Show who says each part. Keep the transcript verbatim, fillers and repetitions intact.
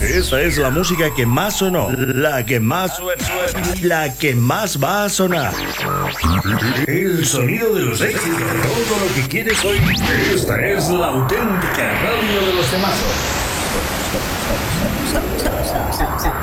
Speaker 1: Esta es la música que más sonó, la que más suena, la que más va a sonar. El sonido de los éxitos, todo lo que quieres oír. Esta es la auténtica radio de los temazos.